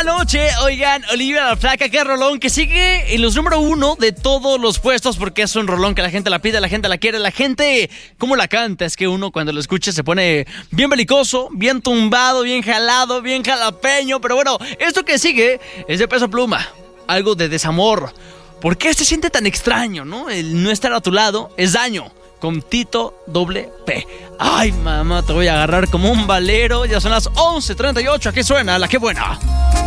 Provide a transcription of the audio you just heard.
noche. Oigan, Olivia la Flaca, qué rolón que sigue en los número 1 de todos los puestos porque es un rolón que la gente la pide, la gente la quiere, la gente, ¿cómo la canta? Es que uno cuando lo escucha se pone bien belicoso, bien tumbado, bien jalado, bien jalapeño. Pero bueno, esto que sigue es de Peso Pluma, algo de desamor. ¿Por qué se siente tan extraño, no? El no estar a tu lado es daño. Con Tito WP. Ay, mamá, te voy a agarrar como un valero. Ya son las 11:38. ¿A qué suena? La que buena.